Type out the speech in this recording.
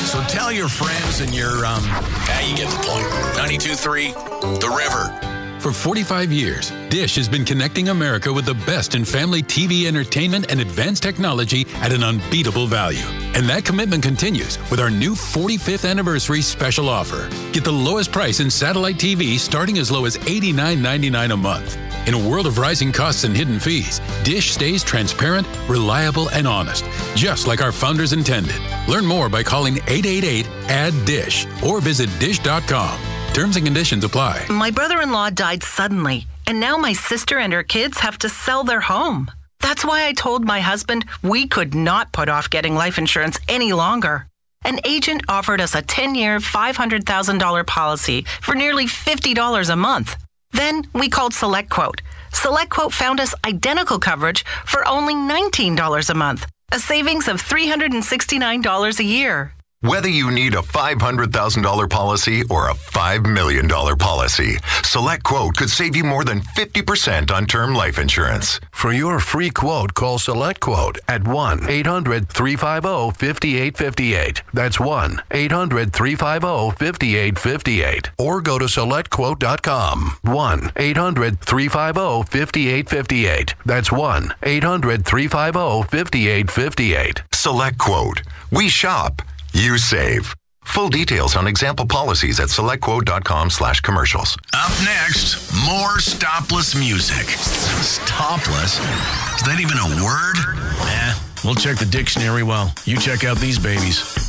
So tell your friends and your, you get the point. 92.3, The River. For 45 years, Dish has been connecting America with the best in family TV entertainment and advanced technology at an unbeatable value. And that commitment continues with our new 45th anniversary special offer. Get the lowest price in satellite TV starting as low as $89.99 a month. In a world of rising costs and hidden fees, Dish stays transparent, reliable, and honest, just like our founders intended. Learn more by calling 888-ADD-DISH or visit dish.com. Terms and conditions apply. My brother-in-law died suddenly, and now my sister and her kids have to sell their home. That's why I told my husband we could not put off getting life insurance any longer. An agent offered us a 10-year, $500,000 policy for nearly $50 a month. Then we called SelectQuote. SelectQuote found us identical coverage for only $19 a month, a savings of $369 a year. Whether you need a $500,000 policy or a $5 million policy, SelectQuote could save you more than 50% on term life insurance. For your free quote, call SelectQuote at 1-800-350-5858. That's 1-800-350-5858. Or go to SelectQuote.com. 1-800-350-5858. That's 1-800-350-5858. SelectQuote. We shop. You save. Full details on example policies at selectquote.com/commercials. Up next, more stopless music. Stopless? Is that even a word? We'll check the dictionary while you check out these babies.